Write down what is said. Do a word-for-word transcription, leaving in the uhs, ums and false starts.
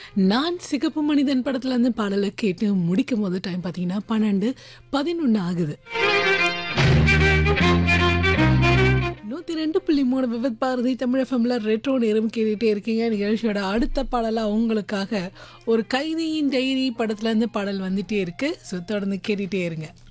நான் சிகப்பு மனிதன் படத்துல இருந்து பாடலை கேட்டு முடிக்கும் போது டைம் பார்த்தீங்கன்னா பன்னெண்டு பதினொன்று ஆகுது. நூற்றி ரெண்டு புள்ளி மூணு விவித் பாரதி தமிழ் எஃப்எம்ல ரெட்ரோ நேரம் கேட்டுகிட்டே இருக்கீங்க. நிகழ்ச்சியோட அடுத்த பாடலாக உங்களுக்காக ஒரு கைதியின் டைரி படத்துலேருந்து பாடல் வந்துட்டே இருக்கு. ஸோ தொடர்ந்து கேட்டுகிட்டே இருங்க.